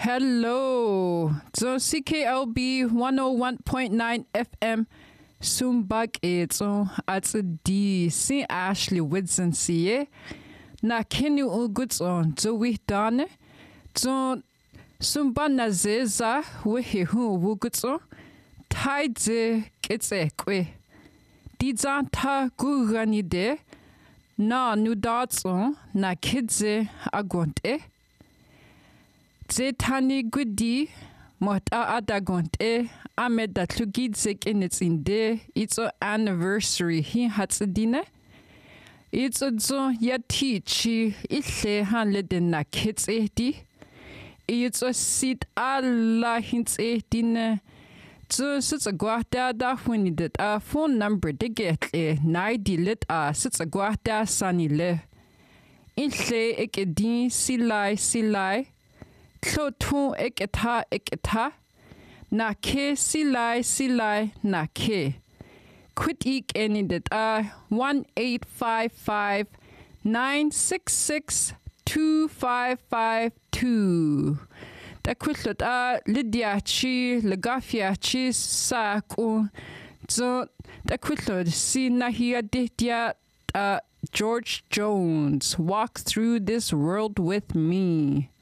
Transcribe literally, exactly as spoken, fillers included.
Hello. So C K L B one oh one point nine F M. Sumbak etso at D C Ashley Woodson siye. Na kenu ugutso zo we dane. Zo sumba na zeza we hu wugutso. Taidze kitse kwe. Dizan ta gurani de. Na nudatso na kidze agonte. Zetani gudi mota adagonte amed da tlugidzik in its inde itso anniversary hi hatsidine itso zo yatichi ile hanle den na kids ehdi itso sit alla hints ehdine zo sits a gwahda da when det a phone number de get e naidi lit a sits a gwahda sanile ile ekedin silai silai Klotu eketa eketa na ke silai silai na ke. Quit ik any that uh one eight five five nine six six two five five two. Da quitlet uh Lydia chi legafia chi sa ku zo da quitlet si na hia dia uh George Jones walk through this world with me.